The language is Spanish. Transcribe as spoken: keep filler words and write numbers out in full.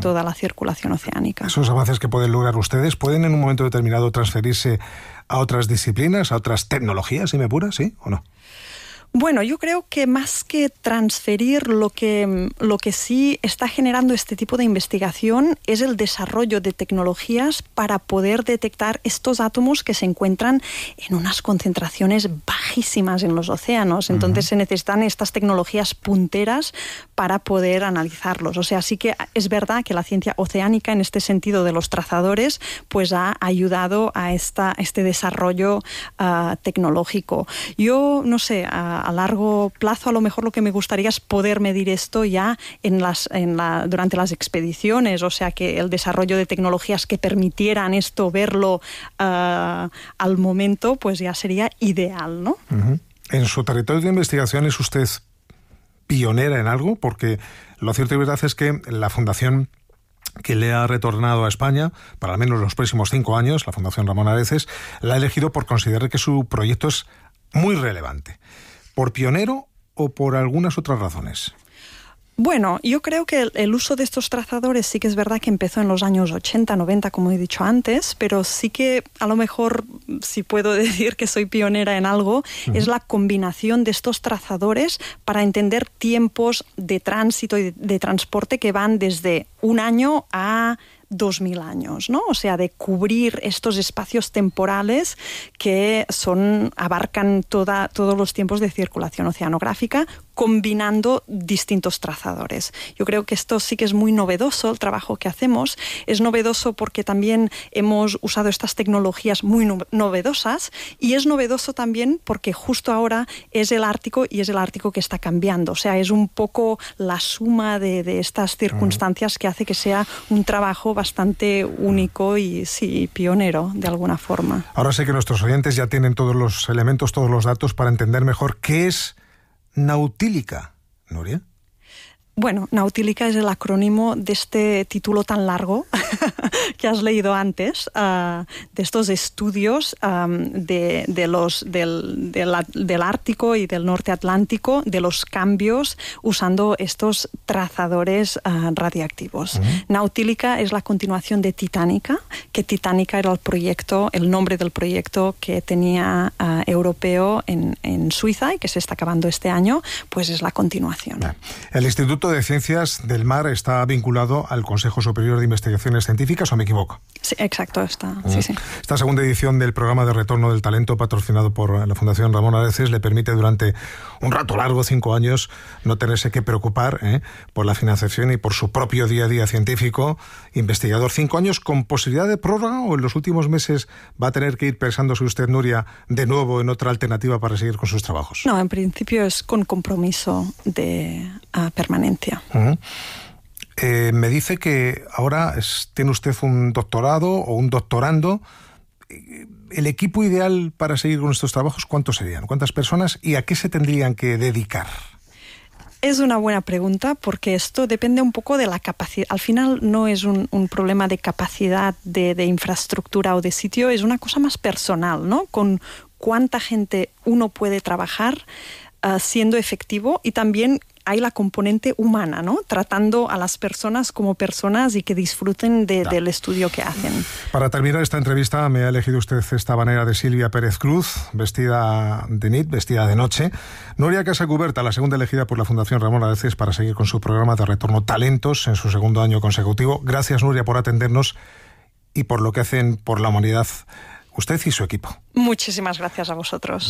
toda la circulación oceánica. Esos avances que pueden lograr ustedes, ¿pueden en un momento determinado transferirse a otras disciplinas, a otras tecnologías, si me apuras, sí o no? Bueno, yo creo que más que transferir, lo que, lo que sí está generando este tipo de investigación es el desarrollo de tecnologías para poder detectar estos átomos que se encuentran en unas concentraciones bajísimas en los océanos. Entonces uh-huh. se necesitan estas tecnologías punteras para poder analizarlos. O sea, sí que es verdad que la ciencia oceánica, en este sentido de los trazadores, pues ha ayudado a esta, este desarrollo uh, tecnológico. Yo, no sé, uh, a largo plazo a lo mejor lo que me gustaría es poder medir esto ya en las, en la, durante las expediciones, o sea que el desarrollo de tecnologías que permitieran esto, verlo uh, al momento, pues ya sería ideal, ¿no? Uh-huh. En su territorio de investigación, ¿es usted pionera en algo? Porque lo cierto y verdad es que la fundación que le ha retornado a España, para al menos los próximos cinco años, la Fundación Ramón Areces, la ha elegido por considerar que su proyecto es muy relevante. ¿Por pionero o por algunas otras razones? Bueno, yo creo que el, el uso de estos trazadores sí que es verdad que empezó en los años ochenta, noventa, como he dicho antes, pero sí que a lo mejor, si puedo decir que soy pionera en algo, uh-huh. es la combinación de estos trazadores para entender tiempos de tránsito y de, de transporte que van desde un año a dos mil años, ¿no? O sea, de cubrir estos espacios temporales que son, abarcan toda, todos los tiempos de circulación oceanográfica, combinando distintos trazadores. Yo creo que esto sí que es muy novedoso, el trabajo que hacemos. Es novedoso porque también hemos usado estas tecnologías muy no- novedosas y es novedoso también porque justo ahora es el Ártico y es el Ártico que está cambiando. O sea, es un poco la suma de, de estas circunstancias que hace que sea un trabajo bastante único y sí, pionero de alguna forma. Ahora sé que nuestros oyentes ya tienen todos los elementos, todos los datos para entender mejor qué es Nautílica, Nuria. Bueno, Nautílica es el acrónimo de este título tan largo que has leído antes, uh, de estos estudios um, de, de los, del, de la, del Ártico y del Norte Atlántico, de los cambios usando estos trazadores uh, radiactivos. Uh-huh. Nautílica es la continuación de Titánica, que Titánica era el proyecto, el nombre del proyecto que tenía uh, europeo en, en Suiza y que se está acabando este año, pues es la continuación. Bien. El Instituto de Ciencias del Mar está vinculado al Consejo Superior de Investigaciones Científicas, ¿o me equivoco? Sí, exacto, está. Mm. Sí, sí. Esta segunda edición del programa de retorno del talento, patrocinado por la Fundación Ramón Areces, le permite durante un rato largo, cinco años, no tenerse que preocupar ¿eh? por la financiación y por su propio día a día científico. Investigador, cinco años con posibilidad de prórroga, o en los últimos meses va a tener que ir pensándose usted, Nuria, de nuevo en otra alternativa para seguir con sus trabajos. No, en principio es con compromiso de uh, permanencia. Uh-huh. Eh, me dice que ahora es, tiene usted un doctorado o un doctorando. ¿El equipo ideal para seguir con estos trabajos cuántos serían? ¿Cuántas personas? ¿Y a qué se tendrían que dedicar? Es una buena pregunta porque esto depende un poco de la capacidad. Al final no es un, un problema de capacidad de, de infraestructura o de sitio, es una cosa más personal, ¿no? Con cuánta gente uno puede trabajar uh, siendo efectivo, y también hay la componente humana, ¿no? Tratando a las personas como personas y que disfruten de, del estudio que hacen. Para terminar esta entrevista, me ha elegido usted esta manera de Silvia Pérez Cruz, vestida de nit, vestida de noche. Nuria Casacuberta, la segunda elegida por la Fundación Ramón Areces para seguir con su programa de retorno Talentos en su segundo año consecutivo. Gracias, Nuria, por atendernos y por lo que hacen por la humanidad usted y su equipo. Muchísimas gracias a vosotros.